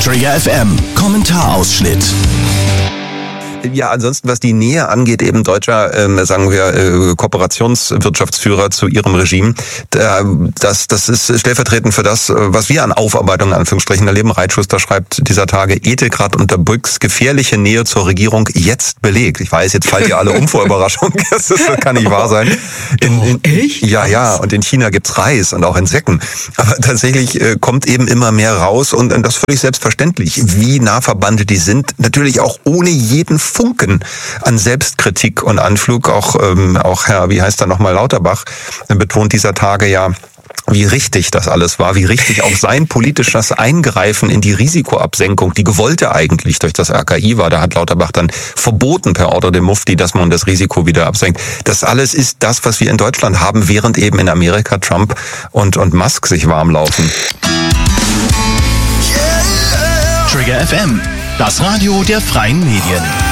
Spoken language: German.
Trigger FM, Kommentarausschnitt. Ja, ansonsten, was die Nähe angeht, eben deutscher, sagen wir, Kooperationswirtschaftsführer zu ihrem Regime, das ist stellvertretend für das, was wir an Aufarbeitung, in Anführungsstrichen, erleben. Reitschuster schreibt dieser Tage, Ethikrat unter Brüggs gefährliche Nähe zur Regierung jetzt belegt. Ich weiß, jetzt fallt ihr alle um vor Überraschung. Das kann nicht wahr sein. Echt? Ja, und in China gibt's Reis und auch Insekten. Aber tatsächlich kommt eben immer mehr raus und das völlig selbstverständlich, wie nah verbandelt die sind. Natürlich auch ohne jeden Funken an Selbstkritik und Anflug. Auch Herr, wie heißt er nochmal, Lauterbach, betont dieser Tage ja, wie richtig das alles war, wie richtig auch sein politisches Eingreifen in die Risikoabsenkung, die gewollte eigentlich durch das RKI war. Da hat Lauterbach dann verboten per Ordre dem Mufti, dass man das Risiko wieder absenkt. Das alles ist das, was wir in Deutschland haben, während eben in Amerika Trump und Musk sich warm laufen. Trigger FM, das Radio der freien Medien.